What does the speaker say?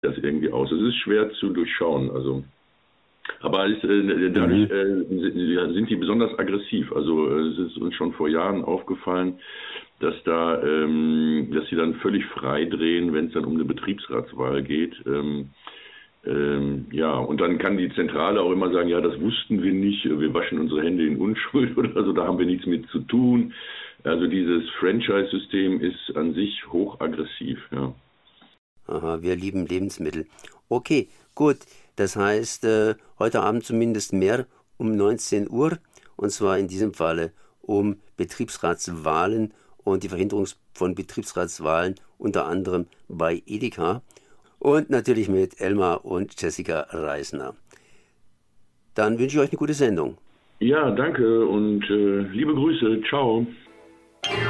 das irgendwie aus? Es ist schwer zu durchschauen. Also, aber dadurch sind die besonders aggressiv. Also es ist uns schon vor Jahren aufgefallen, dass dass sie dann völlig frei drehen, wenn es dann um eine Betriebsratswahl geht. Ja, und dann kann die Zentrale auch immer sagen, ja, das wussten wir nicht, wir waschen unsere Hände in Unschuld oder so, da haben wir nichts mit zu tun. Also dieses Franchise-System ist an sich hochaggressiv, ja. Aha, wir lieben Lebensmittel. Okay, gut. Das heißt, heute Abend zumindest mehr um 19 Uhr, und zwar in diesem Falle um Betriebsratswahlen und die Verhinderung von Betriebsratswahlen, unter anderem bei Edeka. Und natürlich mit Elmar und Jessica Reisner. Dann wünsche ich euch eine gute Sendung. Ja, danke und liebe Grüße. Ciao.